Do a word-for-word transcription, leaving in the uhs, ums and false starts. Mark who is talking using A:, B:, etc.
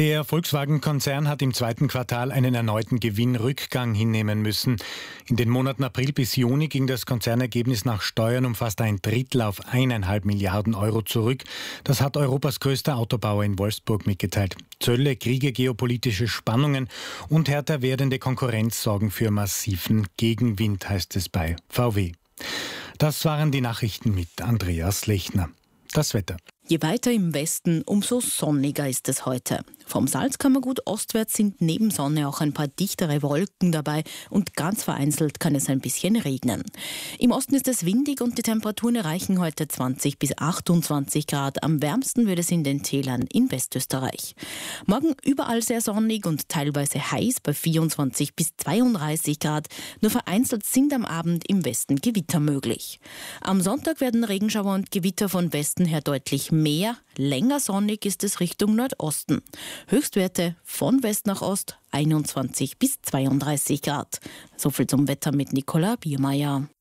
A: Der Volkswagen-Konzern hat im zweiten Quartal einen erneuten Gewinnrückgang hinnehmen müssen. In den Monaten April bis Juni ging das Konzernergebnis nach Steuern um fast ein Drittel auf eineinhalb Milliarden Euro zurück. Das hat Europas größter Autobauer in Wolfsburg mitgeteilt. Zölle, Kriege, geopolitische Spannungen und härter werdende Konkurrenz sorgen für massiven Gegenwind, heißt es bei V W. Das waren die Nachrichten mit Andreas Lechner. Das Wetter.
B: Je weiter im Westen, umso sonniger ist es heute. Vom Salzkammergut ostwärts sind neben Sonne auch ein paar dichtere Wolken dabei und ganz vereinzelt kann es ein bisschen regnen. Im Osten ist es windig und die Temperaturen erreichen heute zwanzig bis achtundzwanzig Grad. Am wärmsten wird es in den Tälern in Westösterreich. Morgen überall sehr sonnig und teilweise heiß bei vierundzwanzig bis zweiunddreißig Grad. Nur vereinzelt sind am Abend im Westen Gewitter möglich. Am Sonntag werden Regenschauer und Gewitter von Westen her deutlich mehr. Länger sonnig ist es Richtung Nordosten. Höchstwerte von West nach Ost einundzwanzig bis zweiunddreißig Grad. So viel zum Wetter mit Nicola Biermeier.